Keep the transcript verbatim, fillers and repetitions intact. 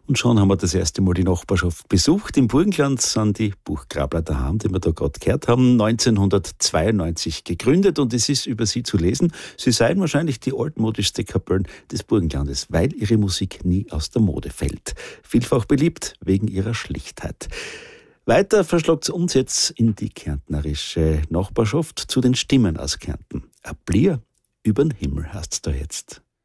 Und schon haben wir das erste Mal die Nachbarschaft besucht. Im Burgenland sind die Buchgrabler daheim, die wir da gerade gehört haben, neunzehnhundertzweiundneunzig gegründet, und es ist über sie zu lesen: Sie seien wahrscheinlich die altmodischste Kapellen des Burgenlandes, weil ihre Musik nie aus der Mode fällt. Vielfach beliebt wegen ihrer Schlichtheit. Weiter verschlagt es uns jetzt in die kärntnerische Nachbarschaft zu den Stimmen aus Kärnten. Ein Blier übern Himmel heißt's da jetzt.